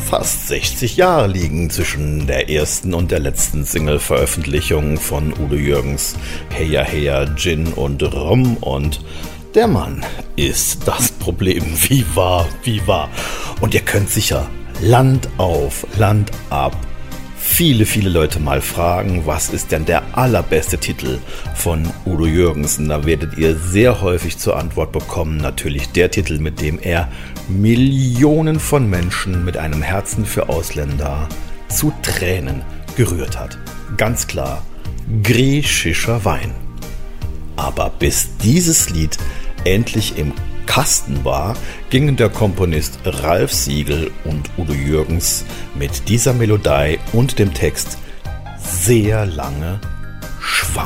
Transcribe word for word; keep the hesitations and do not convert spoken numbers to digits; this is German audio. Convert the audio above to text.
Fast sechzig Jahre liegen zwischen der ersten und der letzten Single-Veröffentlichung von Udo Jürgens Heya Heya Gin und Rum, und der Mann ist das Problem. Wie wahr, wie wahr. Und ihr könnt sicher Land auf, Land ab viele, viele Leute mal fragen, was ist denn der allerbeste Titel von Udo Jürgens? Und da werdet ihr sehr häufig zur Antwort bekommen, natürlich der Titel, mit dem er Millionen von Menschen mit einem Herzen für Ausländer zu Tränen gerührt hat. Ganz klar, griechischer Wein. Aber bis dieses Lied endlich im Kasten war, gingen der Komponist Ralf Siegel und Udo Jürgens mit dieser Melodie und dem Text sehr lange schwanger.